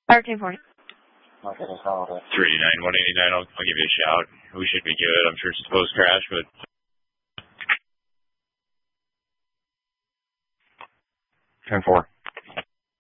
1340. Okay, that's all. 389, 189, I'll give you a shout. We should be good. I'm sure it's a post-crash, but... 10-4.